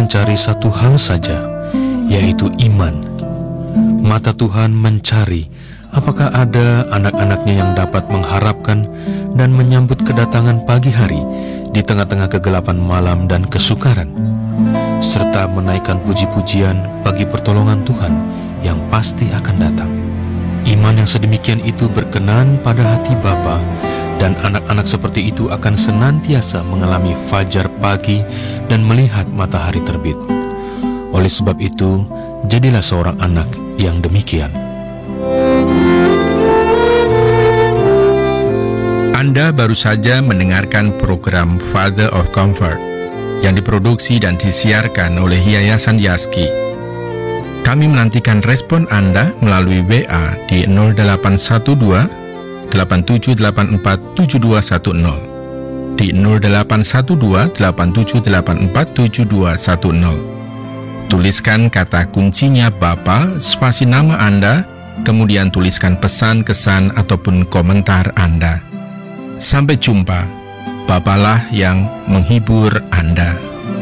mencari satu hal saja, yaitu iman. Mata Tuhan mencari apakah ada anak-anaknya yang dapat mengharapkan dan menyambut kedatangan pagi hari di tengah-tengah kegelapan malam dan kesukaran, serta menaikkan puji-pujian bagi pertolongan Tuhan yang pasti akan datang. Iman yang sedemikian itu berkenan pada hati Bapa, dan anak-anak seperti itu akan senantiasa mengalami fajar pagi dan melihat matahari terbit. Oleh sebab itu, jadilah seorang anak yang demikian. Anda baru saja mendengarkan program Father of Comfort yang diproduksi dan disiarkan oleh Yayasan Yaski. Kami menantikan respon Anda melalui WA di 0812 8784 7210, di 0812 8784 7210. Tuliskan kata kuncinya Bapa, spasi nama Anda, kemudian tuliskan pesan, kesan, ataupun komentar Anda. Sampai jumpa. Bapalah yang menghibur Anda.